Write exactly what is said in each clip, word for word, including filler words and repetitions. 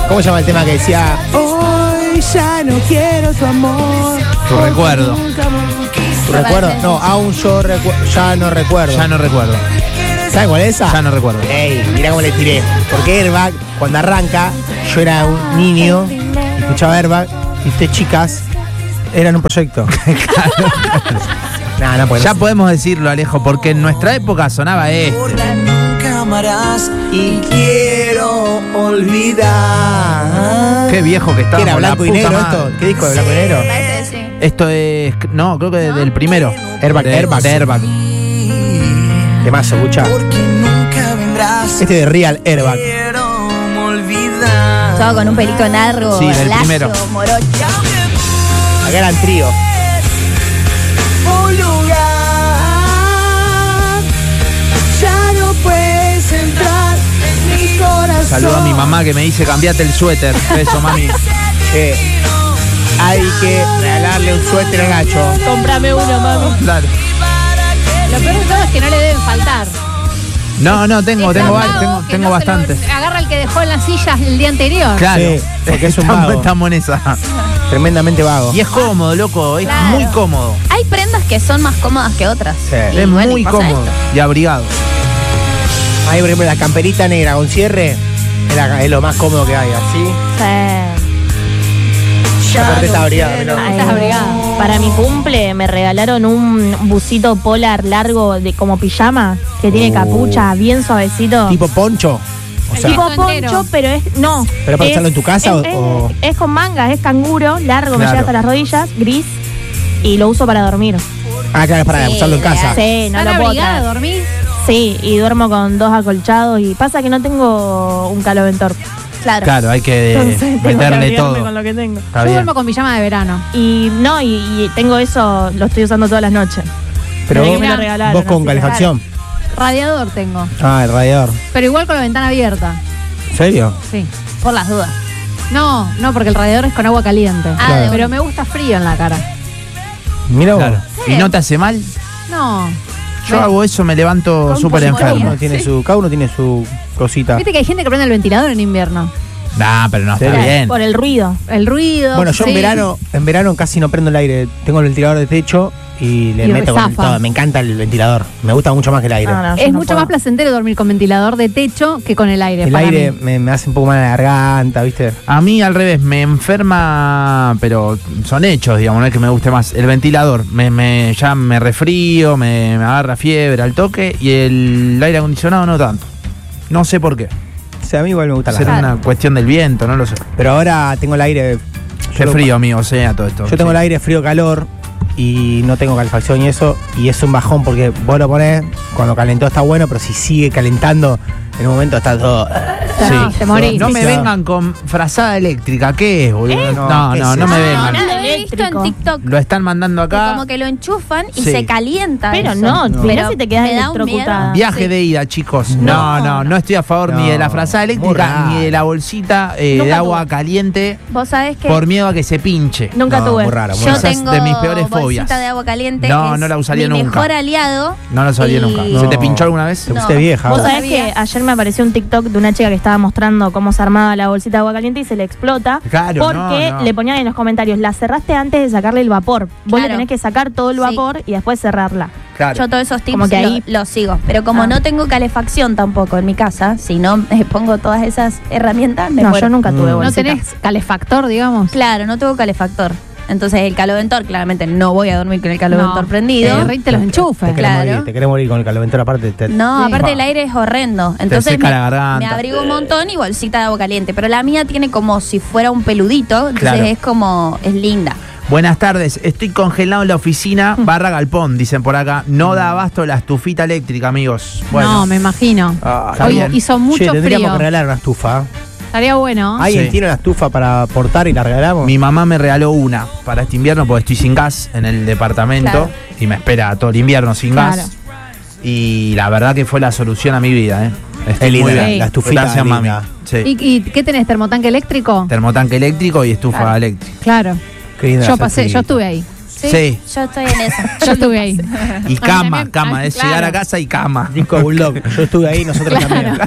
¿Cómo se llama el tema que decía? Hoy ya no quiero tu amor. Tu recuerdo. ¿Tu recuerdo? No, aún yo recu ya no recuerdo. Ya no recuerdo. ¿Sabes cuál es esa? Ya no recuerdo. Ey, mirá cómo le tiré. Porque Airbag, cuando arranca, yo era un niño, escuchaba Airbag, y ustedes chicas eran un proyecto. no, no, pues Ya no. podemos decirlo, Alejo, porque en nuestra época sonaba este. Y quiero olvidar. Qué viejo que ¿Qué estábamos. era, blanco la y puta negro madre. esto? ¿Qué disco de blanco y negro? Parece que sí. Esto es. No, creo que ¿No? del primero. Airbag, de, Airbag. de Airbag. ¿Qué más se escucha? Este de Real Airbag. Todo con un pelito largo, Sí, del lacio, primero. morocho. Acá eran trío. Un lugar, ya no puedes entrar en mi corazón. Saludo a mi mamá que me dice cambiate el suéter. Beso, mami. Que hay que regalarle un suéter a Nacho. Cómprame uno, mami. Claro. Lo peor de todo es que no le deben faltar. No, no, tengo, Es tengo, tan vago tengo, que tengo no se bastantes. lo- agarra el que dejó en las sillas el día anterior. Claro. Sí, porque es un estamos, vago. estamos en esa. Tremendamente vago. Y es cómodo, loco. Es Claro. muy cómodo. Hay prendas que son más cómodas que otras. Sí. Y Es bueno, muy y pasa cómodo. esto. Y abrigado. Ahí, por ejemplo, la camperita negra con cierre es, la- es lo más cómodo que hay. Así. Sí. Aparte está abrigada. Ay, pero- estás abrigada. Para mi cumple me regalaron un busito polar largo de como pijama que tiene Oh. capucha, bien suavecito. Tipo poncho. O sea, Tipo Tipo entero. poncho, pero es no. ¿Pero para es- usarlo en tu casa es, o- es- o...? es con mangas, es canguro, largo, me Claro. llega hasta las rodillas, gris y lo uso para dormir. ah, claro, es para Sí, usarlo en casa. Sí, no ¿Están lo puedo abrigada, traer. dormís? Sí, y duermo con dos acolchados y pasa que no tengo un caloventor. Claro. Claro, hay que Entonces tengo que meterle abrigarme todo. con lo que tengo. Está Yo bien. duermo con pijama de verano. Y no, y, y tengo eso, lo estoy usando todas las noches. Pero Desde vos, que me lo regalaron, vos con así que calefacción. Radiador tengo. Ah, el radiador. Pero igual con la ventana abierta. ¿En serio? Sí. Por las dudas. No, no, porque el radiador es con agua caliente. Ah, Claro. de Pero me gusta frío en la cara. Mira vos. Claro. ¿Y no te hace mal? No. Yo Me- hago eso, me levanto Con súper pulmonía. Cada enfermo. uno tiene su, cada uno tiene su cosita. Viste que hay gente que prende el ventilador en invierno. Nah, pero no está ¿Serio? bien. Por el ruido. El ruido. Bueno, yo en sí. verano, en verano casi no prendo el aire. Tengo el ventilador de techo y le Y meto con el rezafa. todo. Me encanta el ventilador. Me gusta mucho más que el aire. No, no, yo Es no mucho puedo. más placentero dormir con ventilador de techo que con el aire. El para aire mí. me, me hace un poco mal la garganta, ¿viste? A mí al revés, me enferma, pero son hechos, digamos, no es que me guste más. El ventilador, me, me ya me resfrío, me, me agarra fiebre al toque y el aire acondicionado no tanto. No sé por qué. O sea, a mí igual me gusta la Será garganta. una cuestión del viento, no lo sé. Pero ahora tengo el aire. Qué lo- frío, amigo, sea todo esto. Yo tengo Sí. el aire frío-calor y no tengo calefacción y eso. Y es un bajón porque vos lo ponés, cuando calentó está bueno, pero si sigue calentando, en un momento está todo. No, te morís. No me Pisado. vengan con frazada eléctrica, ¿qué es, boludo? No, No, ¿qué no, es no, me eso? vengan. Lo Nada he visto en eléctrico. TikTok. Lo están mandando Que acá. como que lo enchufan y Sí. se calienta. Pero eso. no, No. mirá Pero si te quedas me da un electrocutada. miedo. Viaje Sí. de ida, chicos. No, No. no, no estoy a favor ni No, de la frazada muy eléctrica raro. ni de la bolsita eh, de Nunca agua tuve. caliente Vos sabés que por miedo a que se pinche. Nunca No, tuve. muy raro, muy yo raro. Esas tengo de mis peores bolsita fobias. de agua caliente. No, es no la usaría mi nunca. mejor aliado. No lo sabía Y- nunca. No. ¿Se te pinchó alguna vez? Te No. pusiste vieja. Vos ahora. sabés que ayer me apareció un TikTok de una chica que estaba mostrando cómo se armaba la bolsita de agua caliente y se le explota. Claro, porque no, no. le ponían en los comentarios, la cerraste antes de sacarle el vapor. Vos le Claro. tenés que sacar todo el Sí. vapor y después cerrarla. Claro. Yo todos esos tips Como que ahí- lo- los sigo. Pero como Ah. no tengo calefacción tampoco en mi casa, si no me pongo todas esas herramientas, me No, muero. yo nunca tuve Mm. ¿No bolsita. tenés calefactor, digamos? Claro, no tengo calefactor. Entonces el caloventor, claramente no voy a dormir con el caloventor No. prendido. Te derrite los enchufes. Te querés Claro. morir, te querés morir con el caloventor aparte. te- No, Sí. aparte el aire es horrendo. Entonces seca me, la garganta. me abrigo un montón y bolsita de agua caliente. Pero la mía tiene como si fuera un peludito. Entonces Claro. es como, es linda. Buenas tardes, estoy congelado en la oficina, barra galpón, dicen por acá. No da abasto la estufita eléctrica, amigos. Bueno, No, me imagino. Ah, está Hoy bien. hizo mucho Che, tendríamos frío. que regalar una estufa. Estaría bueno. ¿Alguien Sí. tiene una estufa para aportar y la regalamos? mi mamá me regaló una para este invierno porque estoy sin gas en el departamento Claro. y me espera todo el invierno sin Claro. gas. Y la verdad que fue la solución a mi vida, ¿eh? Estoy Es linda, muy Sí. bien. la estufita Gracias, linda. mami. Sí. ¿Y, y qué tenés? ¿Termotanque eléctrico? Termotanque eléctrico y estufa Claro. eléctrica. Claro. Qué linda Yo la pasé, yo cerquita. estuve ahí. Sí, Sí. yo estoy en esa. Yo estuve ahí. Y cama, también, cama, ah, es claro. llegar a casa y cama. Disco Bulldog. Yo estuve ahí, nosotros también.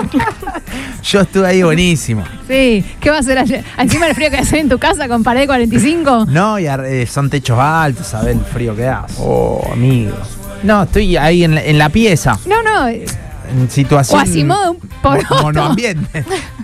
Yo estuve ahí buenísimo. Sí. ¿Qué va a hacer ayer? Encima del frío que hace en tu casa con pared cuarenta y cinco. No, y ar- eh, son techos altos, sabes el frío que hace. Oh, amigo. No, estoy ahí en la, en la pieza, No, no. en situación. Quasimodo, un poroto. mo- monoambiente.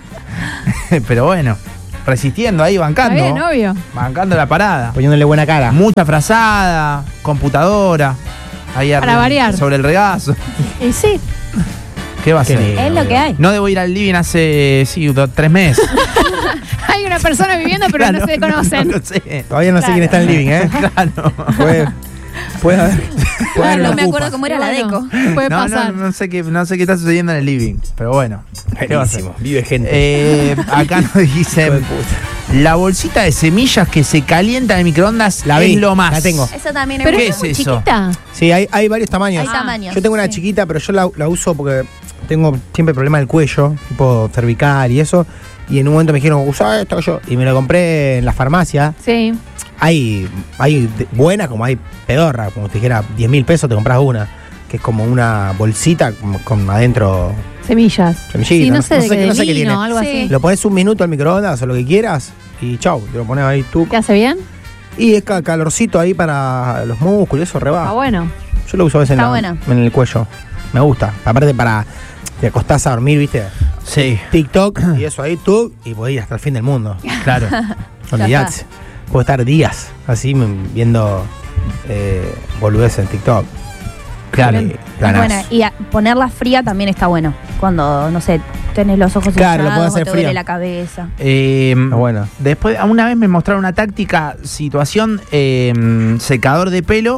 Pero bueno, resistiendo ahí, bancando. Está bien, obvio. Bancando la parada. Poniéndole buena cara. Mucha frazada, computadora. Ahí Para arriba, variar. sobre el regazo. Y sí. ¿Qué va a Qué ser? lindo. Es lo que hay. No debo ir al living hace, sí, do- tres meses. Hay una persona viviendo, pero no Claro, se conocen. No, lo sé. Todavía no sé quién está en el living, ¿eh? Claro. Puede, puede haber. Puede haber no una me acuerdo ocupa. cómo era la Bueno, deco. Puede No, pasar. no, no sé qué, no sé qué está sucediendo en el living. Pero bueno. ¿qué va a hacer? Buenísimo. Vive gente. Eh, acá nos Hijo de dicen puta. la bolsita de semillas que se calienta en el microondas La vi, es lo más. la tengo. Esa también es Pero ¿Qué buena. es muy es eso? chiquita. Sí, hay, hay varios tamaños. Hay tamaños. Yo tengo una sí. chiquita, pero yo la, la uso porque tengo siempre problema del cuello, tipo cervical y eso. Y en un momento me dijeron, usa esto yo. Y me lo compré en la farmacia. Sí. Hay, hay de- buena como hay pedorra, como te dijera, diez mil pesos te compras una. Que es como una bolsita con, con adentro. Semillas. Semillita, Sí, no no- sé, no de sé qué, qué- de no sé qué lino, tiene. algo Sí. así. Lo pones un minuto al microondas o lo que quieras y chau, te lo pones ahí tú. ¿Te hace bien? Y es ca- calorcito ahí para los músculos, eso Ah, reba. bueno. Yo lo uso a veces en, Está la- buena. en el cuello. Me gusta. Aparte para te acostás a dormir, ¿viste? Sí, TikTok y eso ahí tú y podés ir hasta el fin del mundo. claro. Olvidate. Puedo estar días así mm, viendo eh, boludeces en TikTok. Claro. Sí, Es ganas. buena. Y a- ponerla fría también está bueno. Cuando, no sé, tenés los ojos Claro, lo hinchados podés o hacer te fría. duele la cabeza. Eh, Está bueno. Después, una vez me mostraron una táctica, situación, eh, secador de pelo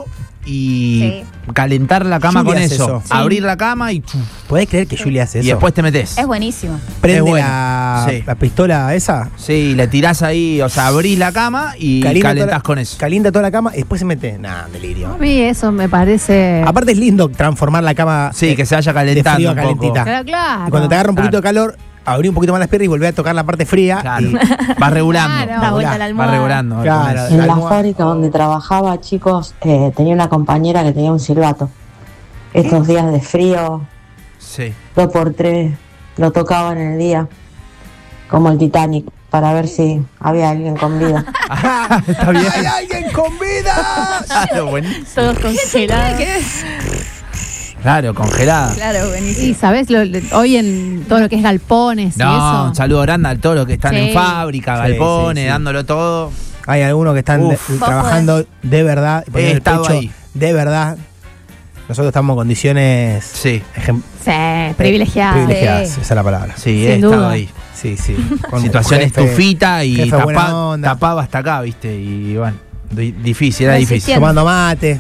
y calentar la cama Julia con hace eso. eso. Sí. Abrir la cama y, chuf, ¿Podés creer que Julia hace eso? y después te metes. Es buenísimo. prende es bueno. la, Sí. la pistola esa, Sí, le tirás ahí, o sea, abrís la cama y calienta calentás toda la- con eso. calienta toda la cama y después se mete. Nah, delirio. A mí eso me parece. Aparte es lindo transformar la cama Sí, de- que se vaya de calentando frío a un poco. calentita. Claro, claro. Y cuando te agarra un poquito Claro. de calor, abrí un poquito más las piernas y volví a tocar la parte fría. Claro. y- Vas regulando. Claro. Da vuelta a la Vas almohada. regulando. Claro. con eso. En la Almohada. fábrica donde trabajaba, chicos, eh, tenía una compañera que tenía un silbato. Estos días de frío, Sí. dos por tres, lo tocaban en el día, como el Titanic, para ver si había alguien con vida. Está bien. ¡Hay alguien con vida! Claro, buenísimo. Todos congelados. Claro, congelada. Claro, buenísimo. Sí, ¿sabes? Lo- le- hoy en todo lo que es galpones y No, eso. un saludo grande a todos los que están Sí. en fábrica, Sí, galpones, sí, sí. dándolo todo. Hay algunos que están Uf. de- trabajando de verdad. y poniendo He el estado pecho ahí. de verdad. Nosotros estamos en condiciones Sí, ejem- Sí, privilegiadas. privilegiadas, Sí. esa es la palabra. sí, Sin he estado duda. ahí. Sí, sí. Con Situación jefe- estufita y jefe buena tapa- onda. tapaba hasta acá, ¿viste? Y bueno, di- difícil, era difícil. Resistiendo. Tomando mate.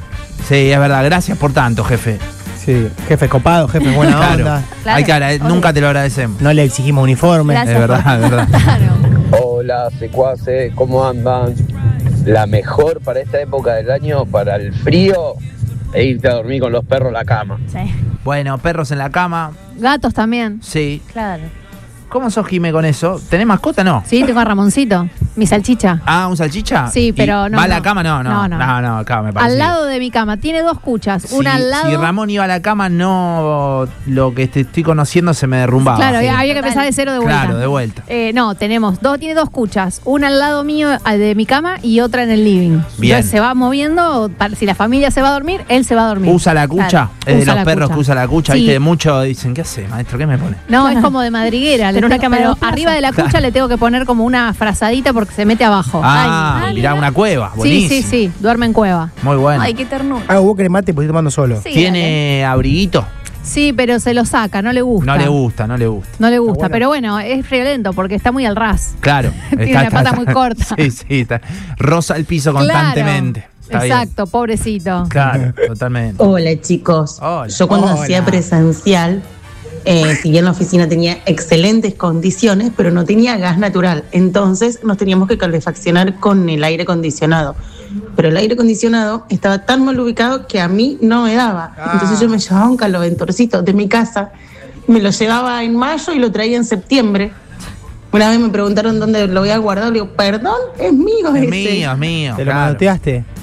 Sí, es verdad. Gracias por tanto, jefe. Sí. Jefe copado, jefe buena Claro. onda. Claro. Hay que agrade- Obvio. nunca te lo agradecemos. No le exigimos uniforme. Gracias. Es verdad, es verdad. Claro. Hola, secuaces, ¿cómo andan? La mejor para esta época del año, para el frío, e irte a dormir con los perros a la cama. Sí, Bueno, perros en la cama. Gatos también. Sí. claro. ¿Cómo sos, Jime, con eso? ¿Tenés mascota? No. Sí, tengo a Ramoncito, mi salchicha. Ah, ¿un salchicha? Sí, ¿Y pero no, ¿Va a la no. cama? No, no. No, No, no. no, acá me parece. Al lado de mi cama. Tiene dos cuchas. Si, una al lado. si Ramón iba a la cama, no. Lo que te estoy conociendo se me derrumbaba. Claro, Sí. había que Total. empezar de cero de vuelta. Claro, de vuelta. Eh, no, tenemos dos, tiene dos cuchas, una al lado mío al de mi cama y otra en el living. Bien. Entonces se va moviendo, para- si la familia se va a dormir, él se va a dormir. ¿Usa la cucha? Claro, Es de usa los la perros cucha. que usa la cucha. Sí. Viste, de muchos dicen, ¿qué hace, maestro? ¿Qué me pone? No, es como de madriguera. le En una tengo- cama de pero dos plazas. arriba de la cucha Claro. le tengo que poner como una frazadita porque se mete abajo. Ah, Ay, mirá, mira. una cueva. sí, Buenísimo. sí, sí, duerme en cueva. Muy bueno. Ay, qué ternura. Ah, vos querés mate, pues estoy tomando solo. Sí, ¿Tiene abriguito? Sí, pero se lo saca, no le gusta. No le gusta, no le gusta. No le gusta, bueno. pero bueno, es friolento porque está muy al ras. Claro. Tiene la pata muy corta. Sí, sí, está. Roza el piso Claro. constantemente. Está bien. Exacto, pobrecito. Claro, totalmente. Hola, chicos. Hola. Yo cuando Hola. hacía presencial, eh, si bien la oficina tenía excelentes condiciones, pero no tenía gas natural. Entonces nos teníamos que calefaccionar con el aire acondicionado. Pero el aire acondicionado estaba tan mal ubicado que a mí no me daba. Ah. Entonces yo me llevaba un caloventorcito de mi casa, me lo llevaba en mayo y lo traía en septiembre. Una vez me preguntaron dónde lo había guardado, le digo, perdón, es mío Es ese. mío, es mío. ¿Te lo claro. manoteaste?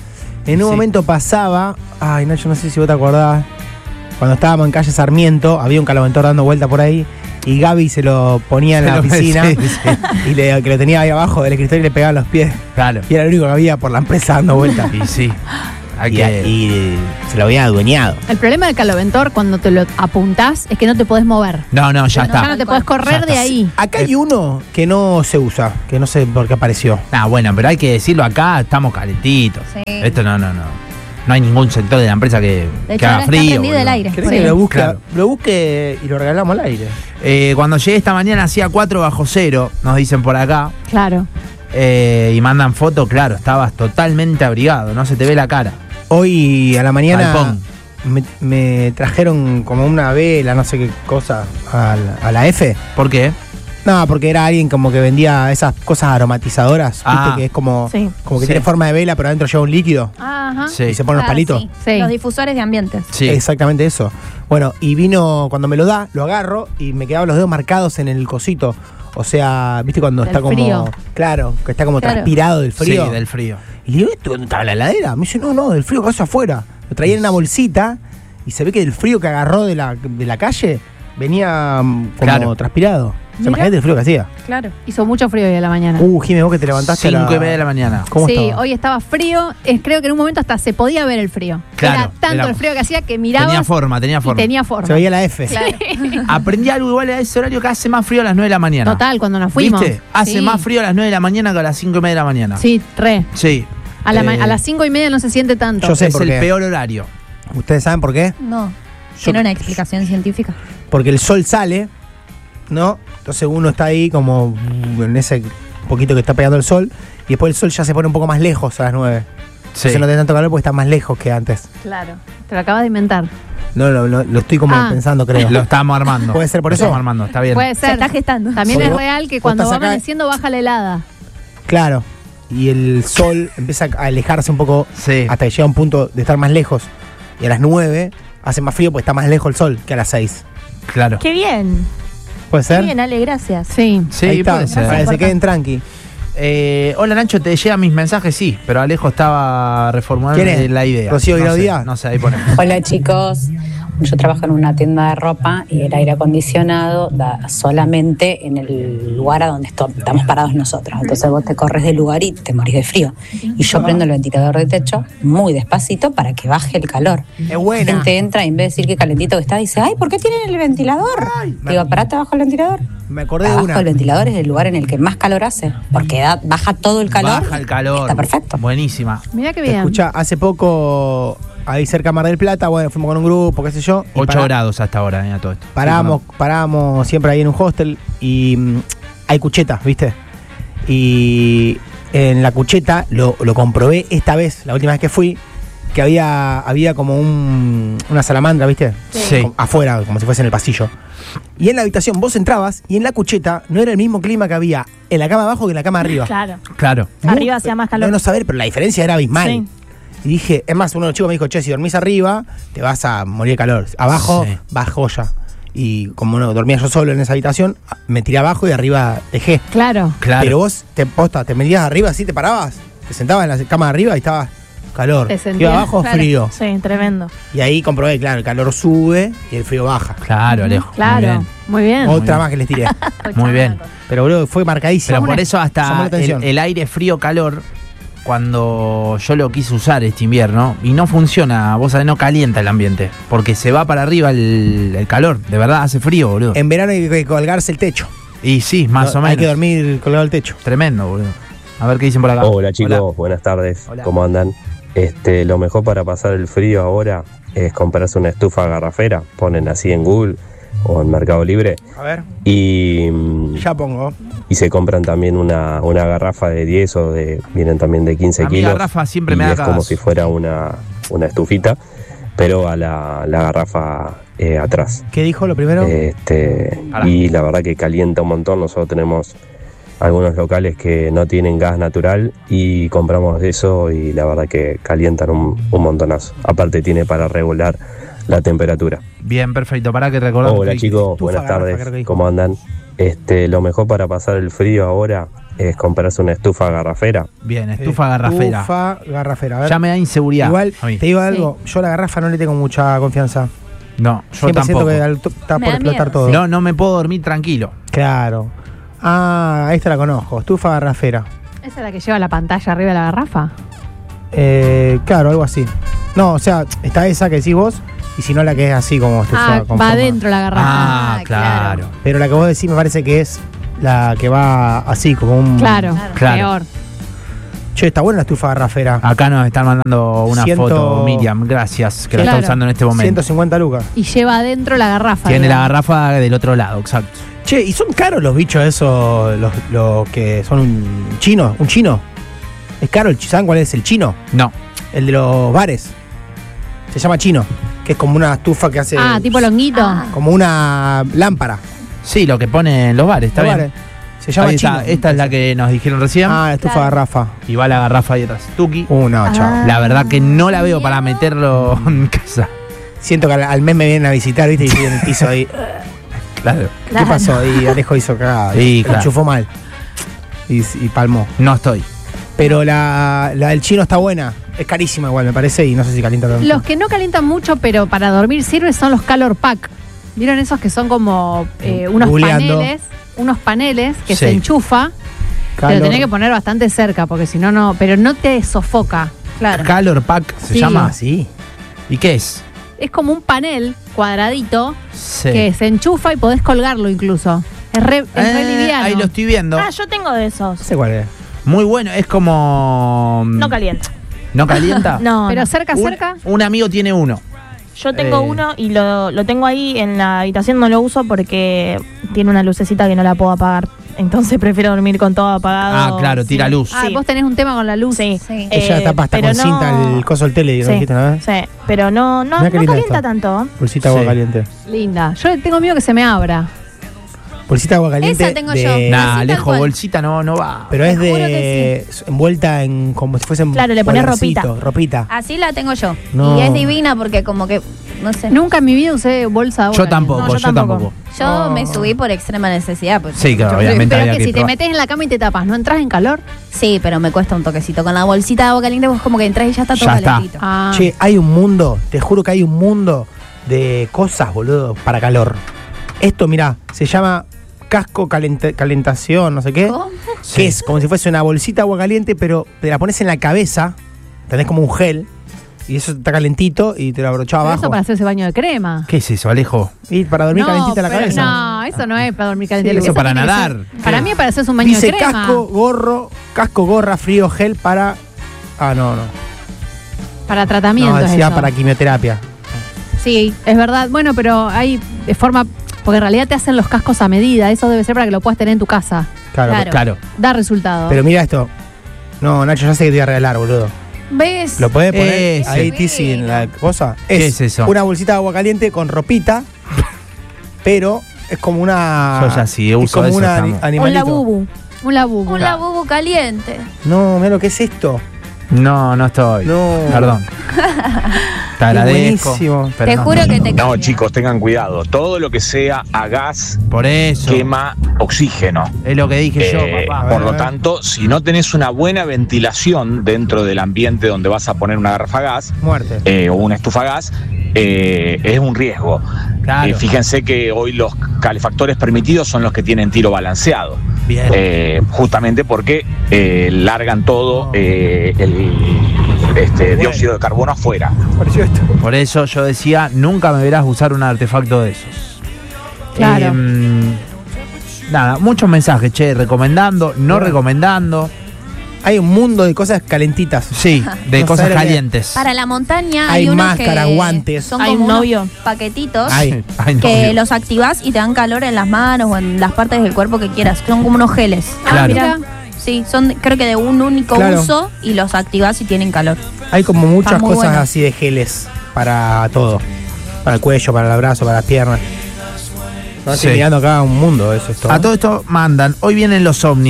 En un Sí. momento pasaba, ay, no, yo no sé si vos te acordás, cuando estábamos en calle Sarmiento, había un caloventor dando vuelta por ahí, y Gaby se lo ponía en Se la lo- piscina, sí, sí. y le, que lo tenía ahí abajo del escritorio y le pegaba los pies. Claro. Y era lo único que había por la empresa dando vuelta. Y sí. Hay y, que... y se lo había adueñado. El problema del caloventor cuando te lo apuntás es que no te podés mover. No, no, ya No, está. Ya no te podés correr Ya de está. ahí. Acá hay uno que no se usa, que no sé por qué apareció. Ah, bueno, pero hay que decirlo acá, estamos calentitos. Sí. Esto no, no, no. No hay ningún sector de la empresa que, De que hecho, haga ahora está frío. prendido el boludo. aire. ¿Querés Por que ahí. lo busque, Claro. lo busque y lo regalamos al aire? Eh, cuando llegué esta mañana hacía cuatro bajo cero, nos dicen por acá. Claro. eh, y mandan foto, claro, estabas totalmente abrigado, no se te ve la cara. Hoy a la mañana Galpón. me, me trajeron como una vela, no sé qué cosa, a la, a la F. ¿Por qué? No, porque era alguien como que vendía esas cosas aromatizadoras, Ah. ¿viste? Que es como, Sí. como que Sí. tiene forma de vela, pero adentro lleva un líquido Ajá. Sí. y se ponen los Ah, palitos. sí. Sí. Los difusores de ambientes. Sí. Exactamente eso. Bueno, y vino, cuando me lo da, lo agarro y me quedaban los dedos marcados en el cosito. O sea, ¿viste cuando Del está como. frío. Claro, que está como Claro. transpirado del frío? Sí, del frío. Y le digo, ¿esto dónde estaba la heladera? Me dice, no, no, del frío que hace afuera. Lo traía en una bolsita y se ve que del frío que agarró de la, de la calle venía mm, como Claro. transpirado. O sea, Mira. imagínate el frío que hacía. Claro. Hizo mucho frío hoy a la mañana. Uh, Jimé, vos que te levantaste a la... Cinco y media de la mañana. ¿Cómo sí, estaba? hoy estaba frío. Es, creo que en un momento hasta se podía ver el frío. Claro, Era tanto era- el frío que hacía que mirabas Tenía forma, tenía y forma. tenía forma. Se veía la F. Claro. Aprendí algo igual a ese horario que hace más frío a las nueve de la mañana. Total, cuando nos fuimos. ¿Viste? Hace Sí. más frío a las nueve de la mañana que a las cinco y media de la mañana. Sí, re. Sí. A, la ma- Eh, a las cinco y media no se siente tanto. Yo sé es por el qué. peor horario. ¿Ustedes saben por qué? No. Yo- Tiene una explicación científica. Porque el sol sale, ¿no? Entonces uno está ahí como en ese poquito que está pegando el sol. Y después el sol ya se pone un poco más lejos a las nueve. Sí. Entonces no tiene tanto calor porque está más lejos que antes. Claro. Te lo acabas de inventar. No, lo, lo- lo estoy como Ah. pensando, creo. Lo estamos armando. ¿Puede ser por Lo eso? Estamos armando, está bien. Puede Se ser. está gestando. También Porque es vos- real que vos cuando estás va acá- amaneciendo baja la helada. Claro. Y el sol empieza a alejarse un poco Sí. hasta que llega a un punto de estar más lejos. Y a las nueve hace más frío porque está más lejos el sol que a las seis. Claro. Qué bien. ¿Puede Qué ser? bien, Ale, gracias. Sí. Sí, Ahí está, puede ser. para que se queden tranqui. Eh, hola Nacho, ¿te llegan mis mensajes? Sí, pero Alejo estaba reformulando ¿Quién es? la idea. ¿Rocío no Guirao sé, Díaz? no sé, ahí pone. Hola chicos, yo trabajo en una tienda de ropa y el aire acondicionado da solamente en el lugar a donde esto- estamos parados nosotros. Entonces vos te corres del lugar y te morís de frío. Y yo prendo el ventilador de techo muy despacito para que baje el calor. Es La buena. gente entra y en vez de decir que calentito que está, dice, ay, ¿por qué tienen el ventilador? Digo, parate abajo el ventilador. Me acordé de Abajo una. el ventilador es el lugar en el que más calor hace, porque da- baja todo el calor. Baja el calor. Está perfecto. Buenísima. Mira qué bien. Escucha, hace poco, ahí cerca de Mar del Plata, bueno, fuimos con un grupo, qué sé yo. y ocho pará- grados hasta ahora, mira todo esto. Paramos, paramos siempre ahí en un hostel y mm, hay cuchetas, ¿viste? Y en la cucheta lo, lo comprobé esta vez, la última vez que fui, que había, había como un, una salamandra, ¿viste? Sí. Como afuera, como si fuese en el pasillo. Y en la habitación vos entrabas y en la cucheta no era el mismo clima que había en la cama abajo que en la cama arriba. Claro. Claro. Arriba hacía más calor. No, no saber, pero la diferencia era abismal. Sí. Y dije, es más, uno de los chicos me dijo, che, si dormís arriba, te vas a morir de calor. Abajo, Sí. vas joya. Y como no dormía yo solo en esa habitación, me tiré abajo y arriba dejé. Claro. Claro. Pero vos, te posta, te metías arriba así, te parabas, te sentabas en la cama de arriba y estaba calor. Te Y sentías, abajo claro. frío. Sí, tremendo. Y ahí comprobé, claro, el calor sube y el frío baja. Claro, Alejo. Claro. Muy bien. Otra más que les tiré. Muy bien. Pero boludo, fue marcadísimo. Pero por eso Llamó hasta la el, atención. el aire frío-calor, cuando yo lo quise usar este invierno, y no funciona, vos sabés, no calienta el ambiente, porque se va para arriba el, el calor, de verdad hace frío, boludo. En verano hay que colgarse el techo. Y sí, más No, o menos. Hay que dormir colgado el techo. Tremendo, boludo. A ver qué dicen por acá. Hola chicos, buenas tardes, Hola. ¿cómo andan? Este, lo mejor para pasar el frío ahora es comprarse una estufa garrafera, ponen así en Google o en Mercado Libre A ver, y, mm, ya pongo. y se compran también una, una garrafa de diez o de, vienen también de quince A mí kilos garrafa siempre y me da es como cagazo. si fuera una, una estufita, pero a la, la garrafa eh, atrás. ¿Qué dijo lo primero? Este, Pará. y la verdad que calienta un montón. Nosotros tenemos algunos locales que no tienen gas natural y compramos de eso y la verdad que calientan un, un montonazo. Aparte tiene para regular la temperatura. Bien, perfecto. Para que recordamos. Hola que- chicos, Estufa buenas garrafa, creo que tardes, dijo. ¿cómo andan? Este, lo mejor para pasar el frío ahora es comprarse una estufa garrafera. Bien, estufa garrafera. Estufa garrafera. A ver. Ya me da inseguridad. Igual, a mí. te digo algo, yo a la garrafa no le tengo mucha confianza. No, yo Siempre siento tampoco. que al- está Me por da explotar miedo, todo. No, no me puedo dormir tranquilo. Claro. Ah, esta la conozco, estufa garrafera. ¿Esa es la que lleva la pantalla arriba de la garrafa? Eh, claro, algo así. No, o sea, está esa que decís vos, y si no la que es así como estufa Ah, con va forma. adentro la garrafa. Ah, Ah, claro. claro. Pero la que vos decís me parece que es la que va así, como un... Claro, Claro. peor. Che, está buena la estufa garrafera. Acá nos están mandando una Ciento- foto, Miriam, gracias, que la Claro. está usando en este momento. ciento cincuenta lucas. Y lleva adentro la garrafa. Tiene la digamos. garrafa del otro lado, exacto. Che, ¿y son caros los bichos esos, los, los que son un chino? ¿Un chino? ¿Es caro el chi- ¿Saben cuál es el chino? No. El de los bares. Se llama chino, que es como una estufa que hace... Ah, tipo longuito. Ah. Como una lámpara. Sí, lo que pone en los bares, está Los bien. bares. Se llama Ahí chino. está, esta es la que nos dijeron recién. Ah, la estufa Claro. garrafa. Y va la garrafa ahí atrás. Tuki. Uh, no, chao. Ah. La verdad que no la veo para meterlo en casa. Siento que al, al mes me vienen a visitar, ¿viste? Y estoy en el piso ahí. Claro. Claro. ¿Qué pasó? Y Alejo hizo cagada. Sí, La claro. enchufó mal. Y, y palmó. No estoy. Pero la, la del chino está buena. Es carísima igual, me parece, y no sé si calienta tanto. Los que no calientan mucho, pero para dormir sirve, son los Calor Pack. ¿Vieron esos que son como eh, unos Googleando. paneles? Unos paneles que Sí. se enchufa. Calor. Pero tenés que poner bastante cerca, porque si no, no. Pero no te sofoca. Claro. Calor Pack se Sí. llama. Ah, sí. ¿Y qué es? Es como un panel cuadradito Sí. que se enchufa y podés colgarlo incluso. Es re, es re Eh, liviano. ahí lo estoy viendo. Ah, yo tengo de esos. No sé cuál es. Muy bueno. Es como. No calienta. ¿No calienta? No, Pero no. cerca, Un, cerca. un amigo tiene uno. Yo tengo Eh. uno y lo, lo tengo ahí en la habitación, no lo uso porque tiene una lucecita que no la puedo apagar. Entonces prefiero dormir con todo apagado. Ah, claro, tira luz. Ah, Sí. vos tenés un tema con la luz. Sí. Sí. Ella Eh, tapa hasta pero con no- cinta el coso del tele, ¿no Sí. dijiste una vez? Sí, pero no, no, Mirá no qué linda calienta esta. tanto. Bolsita de agua Sí. caliente. Linda. Yo tengo miedo que se me abra. Bolsita de agua caliente. Esa tengo de- yo. Nah, Así tal Alejo, cual. bolsita no, no va. Pero es Te juro de. envuelta en. como si fuese en. Claro, le pones polarcito, ropita. Ropita. Así la tengo yo. No. Y es divina porque como que, no sé. Nunca en mi vida usé bolsa de agua. Yo caliente. tampoco, No, yo yo tampoco. tampoco. Yo Oh. me subí por extrema necesidad. Pues, Sí, claro, Yo- obviamente Pero había que que si te probar. metes en la cama y te tapas, ¿no entras en calor? Sí, pero me cuesta un toquecito. Con la bolsita de agua caliente vos como que entras y ya está todo Ya está. calentito. Ah. Che, hay un mundo, te juro que hay un mundo de cosas, boludo, para calor. Esto, mirá, se llama casco calenta- calentación, no sé qué. ¿Cómo? Que es como si fuese una bolsita de agua caliente, pero te la pones en la cabeza, tenés como un gel, y eso está calentito y te lo abrochás Pero abajo. eso para hacerse baño de crema. ¿Qué es eso, Alejo? Y para dormir No, calentita la pero cabeza. No, eso no es para dormir caliente. Sí, Lo que eso para tiene que nadar. ser- Para mí es para hacerse un baño Dice de crema. casco, gorro, casco, gorra, frío, gel para. Ah, no, no. Para tratamiento. No, es decía eso. para quimioterapia. Sí, es verdad. Bueno, pero hay de forma. Porque en realidad te hacen los cascos a medida. Eso debe ser para que lo puedas tener en tu casa. Claro. Claro. Claro. Da resultado. Pero mira esto. No, Nacho, ya sé que te voy a regalar, boludo. ¿Ves? ¿Lo podés poner Ese. ahí, Tizi, en la cosa? ¿Qué es eso? Una bolsita de agua caliente con ropita, pero es como una. Yo ya sí, es uso como eso, una estamos. Un animalito. labubu. un labubu. Un labubu caliente. No, mira lo que es esto. No, no estoy. No. Perdón. Te agradezco. buenísimo. pero Te no. juro que te No, cambia. chicos, tengan cuidado. Todo lo que sea a gas Por eso. quema oxígeno. Es lo que dije Eh, yo, papá. por A lo ver. tanto, si no tenés una buena ventilación dentro del ambiente donde vas a poner una garrafa a gas Muerte. eh, o una estufa a gas, eh, es un riesgo. Claro. Eh, fíjense que hoy los calefactores permitidos son los que tienen tiro balanceado. Bien. Eh, justamente porque eh, largan todo eh, el este, dióxido de carbono afuera. Pareció esto. Por eso yo decía, nunca me verás usar un artefacto de esos. Claro. Em, nada, muchos mensajes, che, recomendando, no Bueno. recomendando. Hay un mundo de cosas calentitas. Sí, de No cosas sabe lo que- calientes. Para la montaña Hay hay, unos máscara, que guantes. son Hay como un unos novio. paquetitos Ay, Ay, no, que Dios. los activás y te dan calor en las manos o en las partes del cuerpo que quieras. Son como unos geles. Claro. Ah, mira. Sí, son creo que de un único Claro. uso y los activás y tienen calor. hay como muchas Está muy cosas bueno. así de geles para todo. Para el cuello, para el brazo, para las piernas. No, estoy Sí. mirando acá un mundo, eso es todo. A todo esto mandan, hoy vienen los ovnis.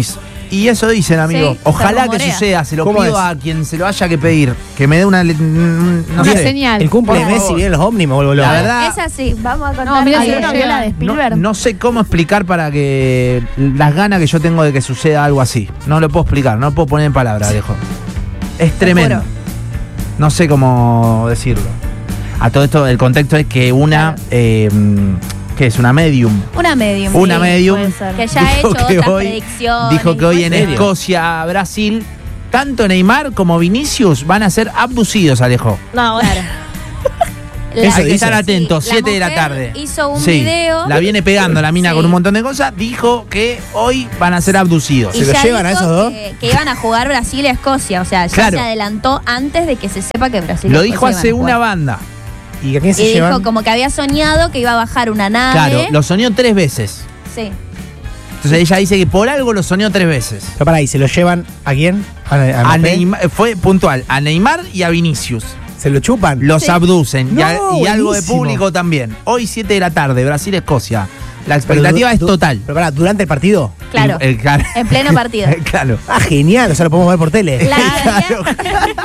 Y eso dicen, amigo. Sí, Ojalá se que rumorea. suceda. Se lo ¿Cómo pido es? a quien se lo haya que pedir. Que me dé una. le- mm, No Una sé. señal. El cumple de Por Messi favor. vienen los ovnis, me vuelvo loco. La verdad. Es así, vamos a contar. No, mira, ¿Hay se lo una llevan. viola de Spielberg? No, no sé cómo explicar para que las ganas que yo tengo de que suceda algo así. No lo puedo explicar, no lo puedo poner en palabras, Alejo. Es tremendo. juro. No sé cómo decirlo. A todo esto, el contexto es que una. Claro. Eh, ¿Qué es? Una medium. Una medium. Una sí. medium. puede ser. Que ya ha dijo hecho que otras hoy- predicciones. Dijo que hoy en y cosas. Escocia, Brasil, tanto Neymar como Vinicius van a ser abducidos, Alejo. No, bueno. La- Eso Hay que dice. estar atentos, Sí, la siete de la mujer tarde. hizo un Sí, video. La viene pegando la mina Sí. con un montón de cosas. Dijo que hoy van a ser abducidos. Y ¿Se lo ya llevan a dijo esos dos? Que, que iban a jugar Brasil y Escocia. O sea, ya Claro. se adelantó antes de que se sepa que Brasil y Lo Escocia dijo iban hace a jugar. una banda. ¿Y a quién se Y llevan? dijo como que había soñado que iba a bajar una nave. Claro, lo soñó tres veces. Sí. Entonces ella dice que por algo lo soñó tres veces. Pero pará, ¿y se lo llevan a quién? ¿A, a A Mbappé? Neymar, fue puntual, a Neymar y a Vinicius. ¿Se lo chupan? Los Sí. abducen y, a- No, y algo de buenísimo. público también. Hoy siete de la tarde, Brasil-Escocia. La Pero expectativa du- es du- total. Pero pará, ¿durante el partido? Claro. El- el- claro. En pleno partido. Claro. Ah, genial, o sea, lo podemos ver por tele. La teoría,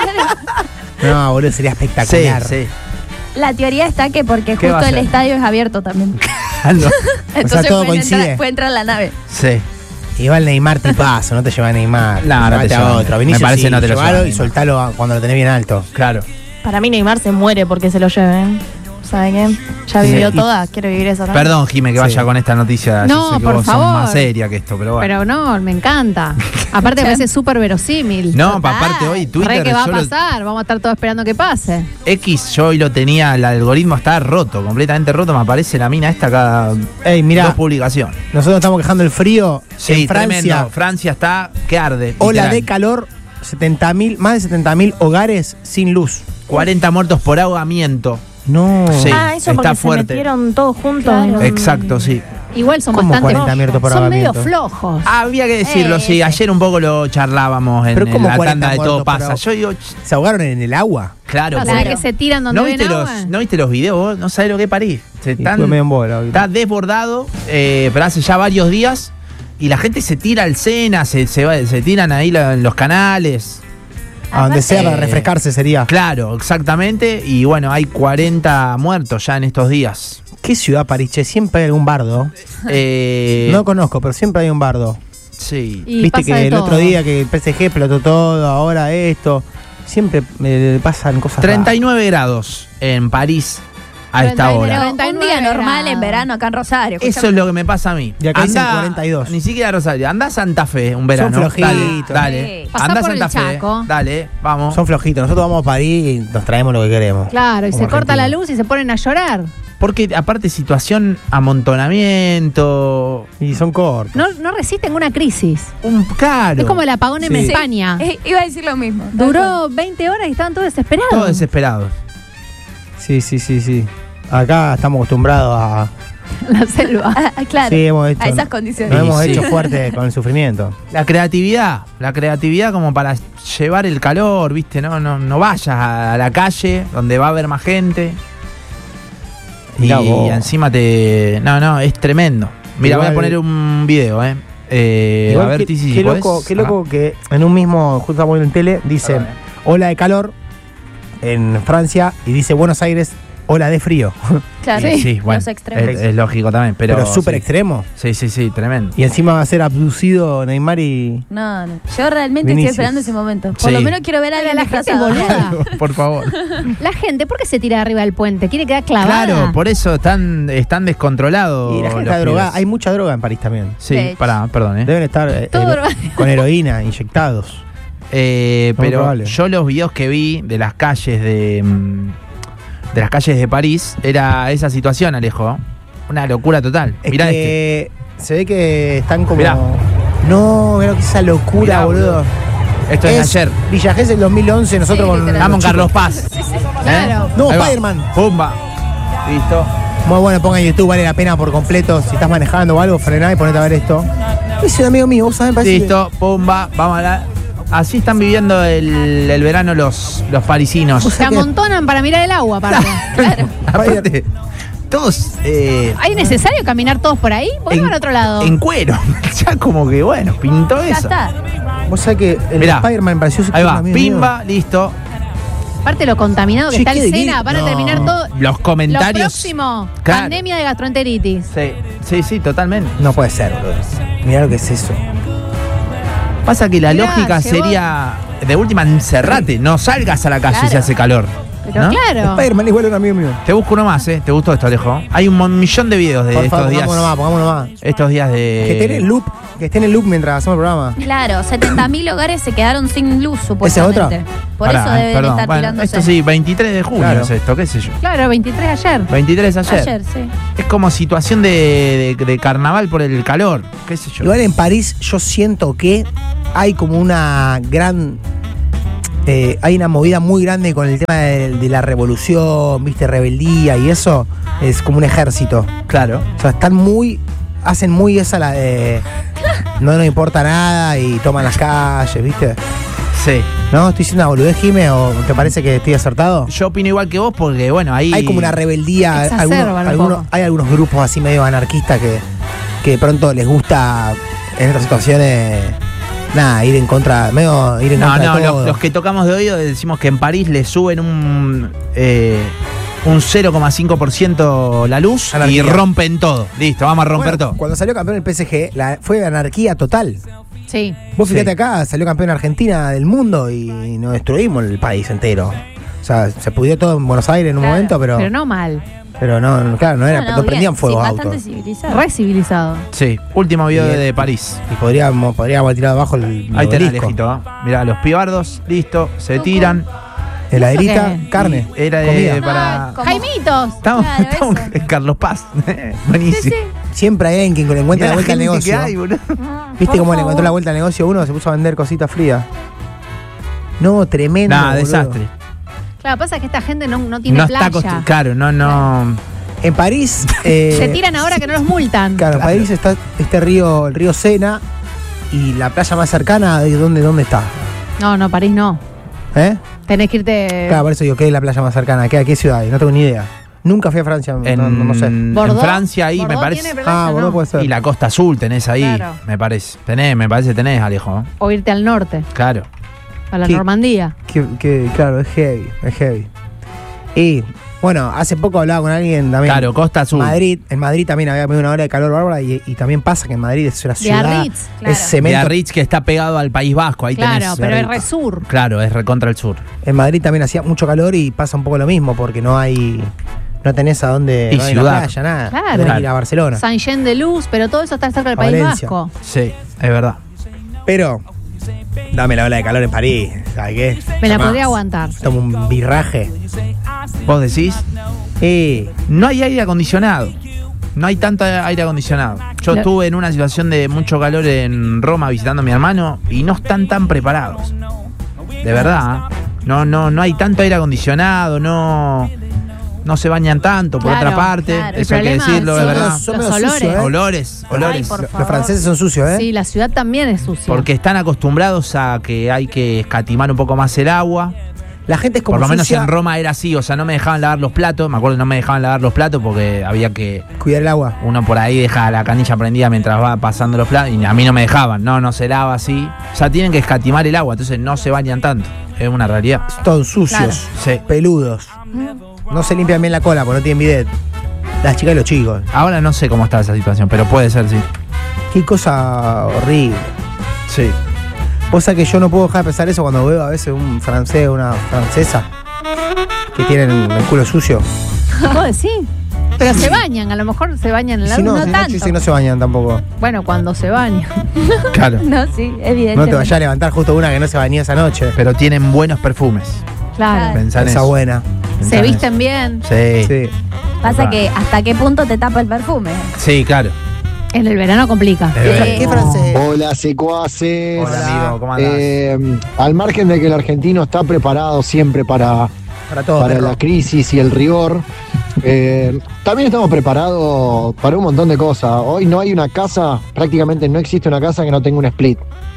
No, boludo, sería Sí, espectacular. sí. la teoría está que porque ¿Qué va justo a el hacer? estadio es abierto también. Claro. Entonces todo pueden coincide. entrar, puede entrar la nave. Sí. Igual Neymar tipazo, no te lleva a Neymar. No, no te Llévate a lleva. otro. Me Vinicius, parece sí, no te lo llevalo lleva y Neymar. soltalo a- cuando lo tenés bien alto. Claro. Para mí Neymar se muere porque se lo lleven. ¿Sabe qué? Ya vivió Sí. toda, quiero vivir esa también. Perdón, Jime, que vaya Sí. con esta noticia. Yo No, sé que por vos sos favor. más seria que esto, pero bueno. Pero no, me encanta. Aparte me parece súper verosímil. no, Total. aparte hoy Twitter. Re que va a yo lo- pasar, vamos a estar todos esperando que pase. X, yo hoy lo tenía, el algoritmo está roto, completamente roto. Me aparece la mina esta cada Ey, dos mirá, publicaciones. nosotros estamos quejando el frío Sí, en Francia. tremendo. Francia está que arde. Ola literal. de calor, setenta mil, más de setenta mil hogares sin luz. cuarenta muertos por ahogamiento. No. Sí. ah, eso está porque fuerte. se metieron todos juntos. Claro. en un- Exacto, sí. Igual son ¿Cómo bastante cuarenta muertos por son medio ahogamiento? flojos. Había que decirlo, Eh, sí. sí. Ayer un poco lo charlábamos en, Pero en ¿cómo la cuarenta tanda de Todo muertos por Pasa. ahog- Yo digo, ch- ¿Se ahogaron en el agua? claro. O porque- sea, que se tiran donde ¿No ven viste, los, agua. ¿No viste los videos vos? No sabés lo que parí. Se Y están, estuve medio en bola hoy. está desbordado, eh, pero hace ya varios días. Y la gente se tira al Sena, se, se, va- se tiran ahí la- en los canales. A donde sea para Eh, refrescarse sería. Claro, exactamente. Y bueno, hay cuarenta muertos ya en estos días. ¿Qué ciudad París? Che, siempre hay algún bardo. Eh, No conozco, pero siempre hay un bardo. sí. Y Viste pasa que de el todo. otro día que el P S G explotó todo, ahora esto. Siempre me pasan cosas treinta y nueve grados en París a esta treinta y nueve hora. Pero un treinta y nueve día normal grados. en verano acá en Rosario. Eso escúchame. es lo que me pasa a mí. Y acá dicen Andá- cuarenta y dos. Ni siquiera Rosario. Anda a Santa Fe un verano. flojitos. Dale, dale. Sí. Pasá Anda a por el Santa Fe. Chaco. Dale, vamos. Son flojitos. Nosotros vamos a París y nos traemos lo que queremos. Claro, y Como se corta la argentinos. luz y se ponen a llorar. Porque aparte situación amontonamiento. Y son cortos. No, no resisten una crisis. Un caro. Es como el apagón en Sí. España. Eh, iba a decir lo mismo. tal cual. Duró veinte horas y estaban todos desesperados. Todo desesperado. Sí, sí, sí, sí. Acá estamos acostumbrados a. La selva. Ah, ah, claro. Sí, hemos hecho. a esas Nos condiciones. Sí, hemos sí. hecho fuerte con el sufrimiento. La creatividad, la creatividad como para llevar el calor, ¿viste? No, no, no vayas a la calle donde va a haber más gente. Y Mirá vos. encima te. No, no, es tremendo. Mira, voy a Igual- poner un video, ¿eh? Eh, Igual a ver, qué, Tizi, si qué podés. loco, qué loco que en un mismo, justo estamos viendo en tele, dice Perdón, ola de calor en Francia y dice Buenos Aires, ola de frío. Claro. Sí, sí, bueno, Los extremos. es, es lógico también, pero. Pero, súper sí. extremo. Sí, sí, sí, tremendo. Y encima va a ser abducido Neymar y. No, no. Yo realmente Vinicius. estoy esperando ese momento. Por Sí. lo menos quiero ver a alguien La gente disfrazado. boluda. Por favor. La gente, ¿por qué se tira de arriba del puente? ¿Quiere quedar clavada? Claro, por eso están, están descontrolados. Y la gente los está drogada. pibes. Hay mucha droga en París también. Sí, De hecho. pará, perdón, ¿eh? Deben estar eh, Todo eh, drogado. con heroína, inyectados. Eh, Muy pero probable. yo los videos que vi de las calles de mm, de las calles de París era esa situación, Alejo. Una locura total. Es Mirá este. que se ve que están como. Mirá. No, mirá que esa locura, Mirá, boludo. boludo. Esto es, Es ayer. Villa Gesell dos mil once, nosotros Sí, con. literal. Vamos, los Carlos chicos. Paz. Claro. No, Ahí va. Spider-Man. Pumba. Listo. Muy bueno, pongan YouTube, vale la pena por completo. Si estás manejando o algo, frená y ponete a ver esto. Es un amigo mío, vos sabés, parece. Listo, pumba. Vamos a la. Así están viviendo el, el verano los, los parisinos. O Se sea que- amontonan para mirar el agua, aparte. Aparte, todos... Eh, ¿Hay necesario caminar todos por ahí? ¿Por qué en, van a otro lado? En cuero. Ya como que, bueno, pintó Ya eso. está. Vos sabés que el Mirá, Spider-Man me pareció... Ahí va, amigo pimba, mío. listo. Aparte lo contaminado que Che, está qué el deli- Sena, van a No. terminar todo. Los comentarios... Lo próximo, Claro. pandemia de gastroenteritis. Sí, sí, sí, totalmente. No puede ser, boludo. Mirá lo que es eso. Pasa que la Mirá, lógica llegó- sería, de última, encerrate, no salgas a la calle Claro. si hace calor. Pero ¿no? claro. Spider-Man igual a un amigo mío. Te busco uno más, ¿eh? ¿Te gustó esto, Alejo? Hay un mon- millón de videos de Por estos favor, días. pongámonos más, pongámonos más. Estos días de... Que esté en el loop, que esté en el loop mientras hacemos el programa. Claro, setenta mil hogares se quedaron sin luz, supuestamente. otra? Por Pará, eso eh, deben perdón. estar Bueno, tirándose. esto sí, veintitrés de junio Claro. es esto, qué sé yo. Claro, veintitrés ayer. veintitrés ayer. Ayer, sí. Es como situación de, de- de carnaval por el calor, qué sé yo. Igual en París yo siento que hay como una gran... eh, hay una movida muy grande con el tema de, de la revolución, viste, rebeldía y eso. Es como un ejército. Claro. O sea, están muy... Hacen muy esa la de... No nos importa nada y toman las calles, viste. Sí. ¿No? ¿Estoy diciendo una boludez, Jime, o te parece que estoy acertado? Yo opino igual que vos porque, bueno, ahí... Hay como una rebeldía. Exacerban algunos- un algunos- poco. hay algunos grupos así medio anarquistas que, que de pronto les gusta en estas situaciones, nada, ir en contra, medio ir en No, contra no, de todo. los, los que tocamos de oído decimos que en París le suben un... eh, un cero coma cinco por ciento la luz Anarquía. y rompen todo. Listo, vamos a romper Bueno, todo. cuando salió campeón el P S G, la, fue anarquía total. Sí. Vos fíjate Sí. acá, salió campeón Argentina del mundo y nos destruimos el país entero. O sea, se pudrió todo en Buenos Aires en un Claro, momento, pero, Pero no mal. pero no, no, claro, no era, No, no, no, prendían bien, fuego sí, autos. bastante civilizado. Re civilizado. Sí, último video Bien. de, de París. Y podríamos, podríamos haber tirado abajo el Ahí tenés, obelisco. Alejito. ¿eh? Mirá, los pibardos, listo, se tiran. Heladerita, ¿Qué? carne, Y era de- comida. para... Ah, como- Jaimitos. Estamos, Claro, estamos eso. en Carlos Paz. Buenísimo. Siempre hay alguien que le encuentra Mirá la vuelta al gente negocio. que hay, boludo. ¿Viste Por cómo le favor. encontró la vuelta al negocio uno? Se puso a vender cositas frías. No, tremendo. Nah, boludo. desastre. Claro, pasa que esta gente no, no tiene No playa. está acostu- Claro, no, no. En París. eh, Se tiran ahora que no los multan. Claro, en París está este río, el río Sena. Y la playa más cercana, ¿de dónde, dónde está? No, no, París no. ¿Eh? Tenés que irte. Claro, por eso digo, ¿qué es la playa más cercana? ¿Qué, ¿A qué ciudad? No tengo ni idea. Nunca fui a Francia, no, En, no, no sé. en Bordeaux. Francia ahí me Bordeaux parece. tiene playa, Ah, ¿no? Bordeaux puede ser. Y la Costa Azul tenés ahí, Claro. me parece. Tenés, me parece que tenés, Alejo. ¿eh? O irte al norte, Claro. a la ¿Qué? Normandía. Que, que, claro, es heavy, es heavy. Y, bueno, hace poco hablaba con alguien también. Claro, Costa Azul. Madrid, en Madrid también había habido una hora de calor bárbara y, y también pasa que en Madrid es una ciudad. Biarritz, claro. Es cemento. Biarritz, que está pegado al País Vasco, ahí Claro, tenés. pero es Biarritz. re sur. Claro, es recontra el sur. En Madrid también hacía mucho calor y pasa un poco lo mismo porque no hay. No tenés a dónde. Y no hay la ciudad. playa, nada. Claro. Tenés que ir Claro. a Barcelona. Saint Jean de Luz, pero todo eso está cerca del A País Valencia. Vasco. Sí, es verdad. Pero, dame la ola de calor en París. ¿Sabes qué? Me la Tomá. podría aguantar. Tomo un birraje. Vos decís, Y. no hay aire acondicionado. No hay tanto aire acondicionado. Yo Lo- estuve en una situación de mucho calor en Roma visitando a mi hermano y no están tan preparados. De verdad. ¿eh? No, no, no hay tanto aire acondicionado, no, no se bañan tanto, por Claro, otra parte. claro. Eso El hay que problema decirlo, son de verdad. los- Son los medio olores. sucios, ¿eh? Olores, olores. por Los favor. franceses son sucios, ¿eh? Sí, la ciudad también es sucia. Porque están acostumbrados a que hay que escatimar un poco más el agua. La gente es como Por lo menos sucia, en Roma era así, o sea, no me dejaban lavar los platos. Me acuerdo que no me dejaban lavar los platos porque había que. Cuidar el agua. Uno por ahí deja la canilla prendida mientras va pasando los platos y a mí no me dejaban. No, no se lava así. O sea, tienen que escatimar el agua, entonces no se bañan tanto. Es una realidad. Todos sucios. Sí. Peludos. No se limpian bien la cola porque no tienen bidet. Las chicas y los chicos. Ahora no sé cómo está esa situación, pero puede ser, sí. Qué cosa horrible. Sí. Vos sabés que yo no puedo dejar de pensar eso cuando veo a veces un francés o una francesa que tienen el culo sucio. ¿Vos decís? Pero se bañan, a lo mejor se bañan en Y la si no, no si no, tanto. si no se bañan tampoco. Bueno, cuando se bañan. Claro. No, sí, evidentemente. No te vayas a levantar justo una que no se bañó esa noche. Pero tienen buenos perfumes. Claro. Pensá en Esa eso. buena. Pensá Se en visten bien. eso. Sí. sí. Sí. Pasa Total. que hasta qué punto te tapa el perfume. claro. En el verano complica. Es verdad. Sí. ¿Qué francés? Hola, secuaces. Hola, amigo, ¿cómo andás? Eh, al margen de que el argentino está preparado siempre para, Para todo. para perro. la crisis y el rigor, eh, también estamos preparados para un montón de cosas. Hoy no hay una casa, prácticamente no existe una casa que no tenga un split.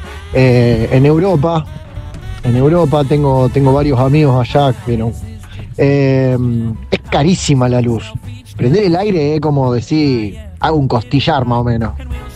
Eh, en Europa, en Europa tengo, tengo varios amigos allá, pero eh, es carísima la luz. Prender el aire es como decir, hago un costillar más o menos.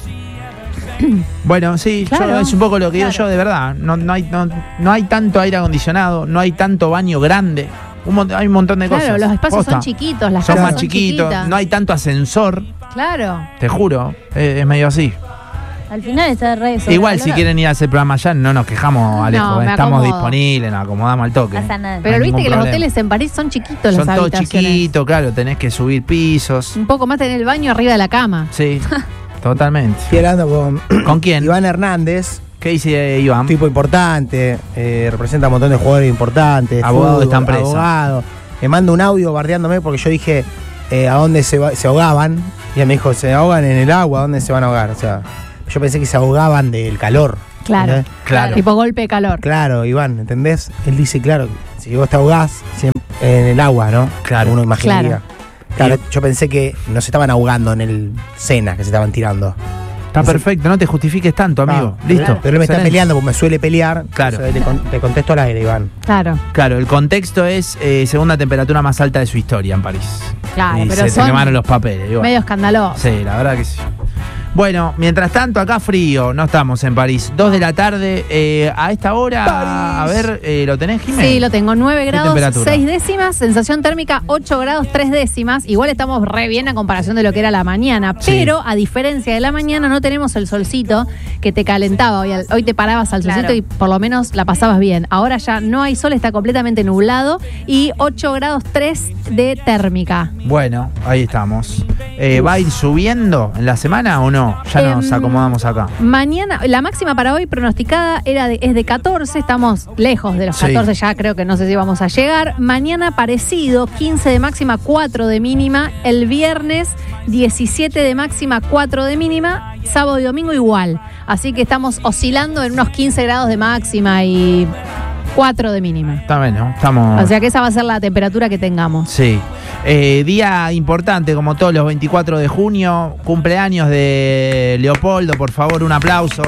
Bueno, sí, Claro, yo, es un poco lo que claro. digo yo, de verdad. No, no, hay, no, no hay tanto aire acondicionado, no hay tanto baño grande. Un mon- hay un montón de Claro, cosas. los espacios Posta. son chiquitos, las Son casas más son chiquitos, chiquitas. no hay tanto ascensor, Claro. te juro, es, es medio así. Al final está re Igual si sobrevalorado. quieren ir a hacer programa allá, no nos quejamos, Alejo, No, eh, me estamos acomodo. disponibles, nos acomodamos al toque. Pasa nada. Pero hay viste ningún que los problema. hoteles en París son chiquitos Son las todos habitaciones. chiquitos, claro, tenés que subir pisos. Un poco más tener el baño arriba de la cama. Sí, totalmente. Estoy hablando con ¿Con quién? Iván Hernández, ¿Qué dice eh, Iván? un tipo importante, eh, representa a un montón de jugadores importantes. Abogado de esta fútbol, empresa. Abogado. Me manda un audio bardeándome porque yo dije eh, a dónde se, va- se ahogaban. Y él me dijo, se ahogan en el agua, ¿a dónde se van a ahogar? O sea, yo pensé que se ahogaban del calor. Claro. ¿entendés? Claro. Tipo golpe de calor. Claro, Iván, ¿entendés? Él dice, claro, si vos te ahogás siem- en el agua, ¿no? Claro. Uno imaginaría. Claro. Claro, yo pensé que no se estaban ahogando en el Sena, que se estaban tirando. Está perfecto, no te justifiques tanto, amigo. Ah, Listo. Pero, pero él me está Excelente. peleando porque me suele pelear. Claro. Entonces Le, con- le contesto al aire, Iván. Claro, Claro, el contexto es eh, segunda temperatura más alta de su historia en París. claro. y pero se te son quemaron los papeles. y bueno. medio escandalosos. Sí, la verdad que sí. Bueno, mientras tanto, acá frío, no estamos en París. Dos de la tarde, eh, a esta hora, a ver, eh, ¿lo tenés, Jiménez? Sí, lo tengo. nueve grados, temperatura? seis décimas. Sensación térmica, ocho grados, tres décimas. Igual estamos re bien a comparación de lo que era la mañana. Sí. Pero, a diferencia de la mañana, no tenemos el solcito que te calentaba. Hoy, al- hoy te parabas al solcito Claro. y por lo menos la pasabas bien. Ahora ya no hay sol, está completamente nublado. Y ocho grados, tres de térmica. Bueno, ahí estamos. Eh, ¿Va a ir subiendo en la semana o no? Ya nos Em, acomodamos acá. Mañana, la máxima para hoy pronosticada era de, es de catorce, estamos lejos de los Sí. catorce, ya creo que no sé si vamos a llegar. Mañana parecido, quince de máxima, cuatro de mínima. El viernes, diecisiete de máxima, cuatro de mínima. Sábado y domingo igual. Así que estamos oscilando en unos quince grados de máxima y cuatro de mínima. Está bien, ¿no? Estamos... O sea que esa va a ser la temperatura que tengamos. Sí. Eh, día importante, como todos los veinticuatro de junio. Cumpleaños de Leopoldo, por favor, un aplauso.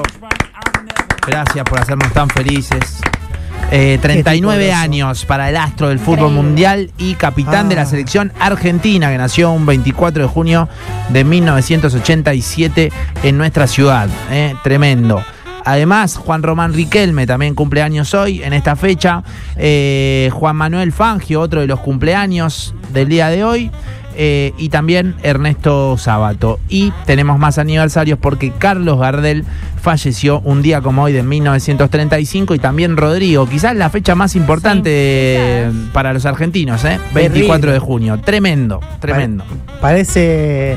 Gracias por hacernos tan felices. Eh, treinta y nueve Qué tipo años para el astro del fútbol Increíble. mundial y capitán de la Ah. selección argentina, que nació un veinticuatro de junio de mil novecientos ochenta y siete en nuestra ciudad. Eh, tremendo. Además, Juan Román Riquelme también cumpleaños hoy en esta fecha. Eh, Juan Manuel Fangio, otro de los cumpleaños del día de hoy. Eh, y también Ernesto Sábato. Y tenemos más aniversarios porque Carlos Gardel falleció un día como hoy de mil novecientos treinta y cinco y también Rodrigo, quizás la fecha más importante eh, para los argentinos, ¿eh? veinticuatro de junio. Tremendo, tremendo. Parece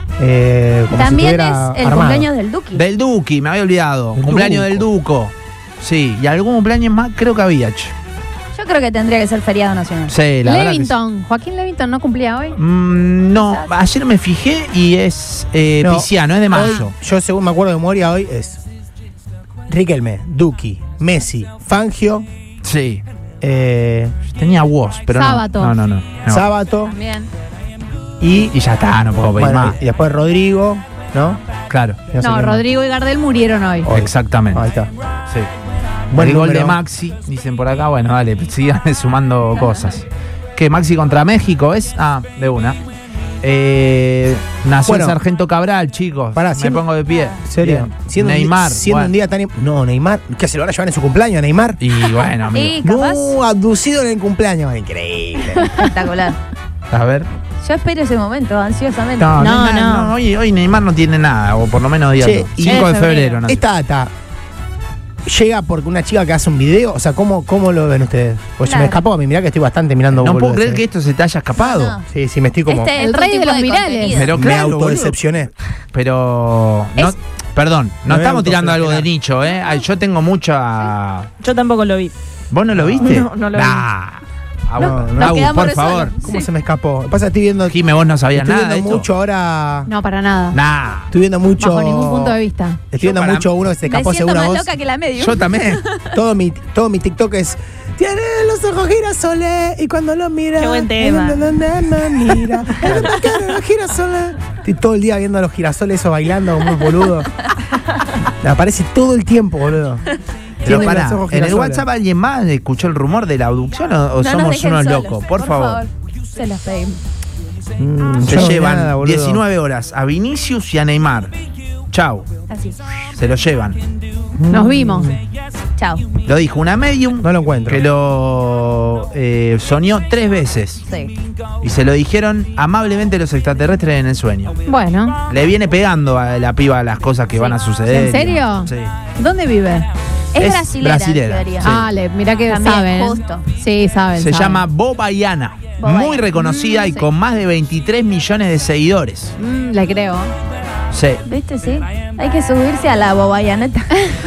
eh, como También si es estuviera el armado. cumpleaños del Duki. Del Duki, me había olvidado. El cumpleaños Duco. del Duco. Sí, y algún cumpleaños más creo que había. che. Yo creo que tendría que ser feriado nacional. Sí, la verdad que sí. Levington, Joaquín Levington no cumplía hoy. Mm, no, ayer me fijé y es eh, No, pisciano, es de mayo. hoy, yo según me acuerdo de memoria hoy es Riquelme, Duki, Messi, Fangio, Sí. eh, Tenía voz, pero Sábato. no. No, no, no. no. Sábato También. y, Y ya está, no puedo pedir bueno, más. y después Rodrigo, ¿no? Claro, Y sé No, quién más. Rodrigo y Gardel murieron hoy. Hoy. exactamente. Ahí está. Sí. Buen el gol número. de Maxi, dicen por acá. Bueno, dale, sigan sumando cosas. ¿Qué, Maxi contra México es? Ah, de una. Eh, nació Bueno. el Sargento Cabral, chicos. Pará, me siendo- pongo de pie. ¿En serio? Bien. Siendo Neymar. Un, di- siendo bueno. un día tan. im- No, Neymar. ¿Qué se lo van a llevar en su cumpleaños a Neymar? Y bueno, amigo. Y capaz, No, abducido en el cumpleaños. Increíble. espectacular. A ver. Yo espero ese momento ansiosamente. No, No, Neymar, no. no, hoy, hoy Neymar no tiene nada, o por lo menos día Che, y- cinco de Es febrero. febrero. nació. Esta data llega porque una chica que hace un video. O sea, ¿cómo, cómo lo ven ustedes? Pues se me Claro. escapó a mí. Mirá que estoy bastante mirando No puedo boludeces. creer que esto se te haya escapado. No, no. Sí, sí, me estoy como. Este es El otro rey de tipo los virales. contenido. Pero me claro, autodecepcioné. Pero. No, Es- perdón, no Me voy a estamos tirando algo de autocensurar. nicho, ¿eh? Ay, yo tengo mucha. Yo tampoco lo vi. ¿Vos no lo viste? No, no lo vi. Nah. Agu, No, no. Agu, quedamos por re favor. solos. ¿Cómo se me escapó? Lo que pasa es que estoy viendo. Jime, vos no sabías estoy nada de viendo esto. mucho ahora. No, para nada. Nah. Estoy viendo mucho. Bajo ningún punto de vista. Estoy Yo viendo para- mucho uno que se Me escapó siento según a más vos. loca que la medio. Yo también. Todo mi, todo mi TikTok es. Tiene los ojos girasoles y cuando lo mira. Qué buen tema. na, na, na, na, mira. Los girasoles. Estoy todo el día viendo a los girasoles eso bailando como un boludo. Me aparece todo el tiempo, boludo. Pero Tiene pará, los ojos ¿en el girasoles. WhatsApp alguien más escuchó el rumor de la abducción o, o No nos somos dejen unos solos, locos? Por, favor. Se los pedimos. Mm, Se yo no vi llevan nada, boludo. diecinueve horas a Vinicius y a Neymar. Chau. Así. Se lo llevan. Nos vimos. Chao. Lo dijo una medium No lo encuentro. que lo eh, soñó tres veces. Sí. Y se lo dijeron amablemente los extraterrestres en el sueño. Bueno. Le viene pegando a la piba las cosas que van a suceder. ¿En serio? Sí. ¿Dónde vive? Es, Es brasilera. brasilera, en teoría. sí. Ah, le, mirá que También, saben. justo. Sí, saben. Se saben. llama Bobaiana. Bobaiana. Muy reconocida Mm, y sí. con más de veintitrés millones de seguidores. Mm, le creo. Sí. ¿Viste? Sí. Hay que subirse a la bobayaneta.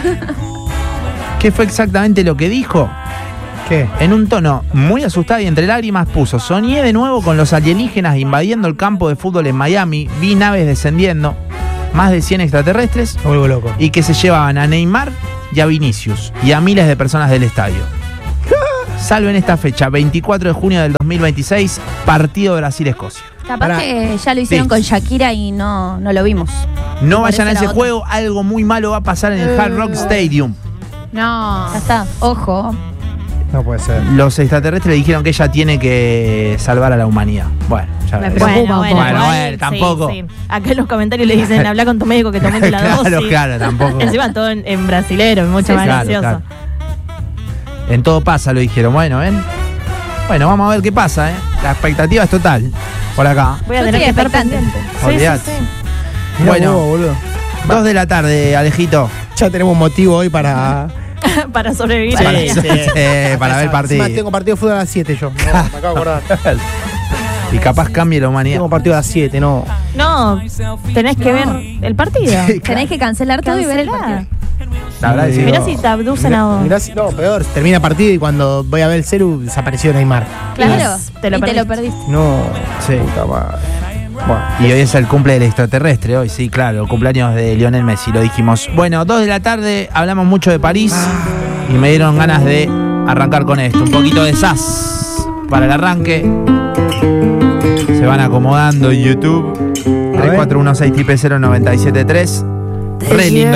¿Qué fue exactamente lo que dijo? ¿Qué? En un tono muy asustado y entre lágrimas puso: soñé de nuevo con los alienígenas invadiendo el campo de fútbol en Miami, vi naves descendiendo, más de cien extraterrestres, Me vuelvo loco. y que se llevaban a Neymar y a Vinicius y a miles de personas del estadio. Salvo en esta fecha, veinticuatro de junio del dos mil veintiséis, partido Brasil-Escocia. Capaz Pará. que ya lo hicieron Sí. con Shakira y no, no lo vimos. No Me vayan a parece ese la otra. juego, algo muy malo va a pasar en el Hard Rock Stadium. No. Ya está. Ojo. No puede ser. Los extraterrestres le dijeron que ella tiene que salvar a la humanidad. Bueno, ya Me ves. preocupa Bueno, un bueno, poco. Bueno, igual, bueno, sí, tampoco. sí. Acá en los comentarios le dicen, habla con tu médico que te aumente la Claro, dosis. claro, tampoco. Encima todo en, en brasilero, mucho Sí, más claro, gracioso. claro. En todo pasa, lo dijeron. Bueno, ¿ven? Bueno, vamos a ver qué pasa, ¿eh? La expectativa es total por acá. Voy a Yo tener que estoy estar expectante. pendiente. Sí, Olvidate. sí, sí. Mirá Bueno. vos, boludo. Dos de la tarde, Alejito. Ya tenemos motivo hoy para. Para sobrevivir. Para, al día. sí, para ver el partido. Encima tengo partido de fútbol a las siete yo. No, me acabo de acordar. Y capaz cambie la humanidad. Tengo partido a las siete, no. No, tenés que ver el partido. Tenés que cancelar todo y ver el Cancelá. partido. La verdad que sí. Mirá si te abducen Mirá- a vos. mirá si- no, peor. Termina el partido y cuando voy a ver el celu desapareció Neymar. Claro. Te lo y te perdiste. lo perdiste. No. Sí. Puta madre. Bueno. Y hoy es el cumple del extraterrestre, hoy sí, claro, el cumpleaños de Lionel Messi, lo dijimos. Bueno, dos de la tarde, hablamos mucho de París y me dieron ganas de arrancar con esto. Un poquito de sas para el arranque. Se van acomodando en YouTube. tres cuatro uno seis T P cero nueve siete tres. Re lindo.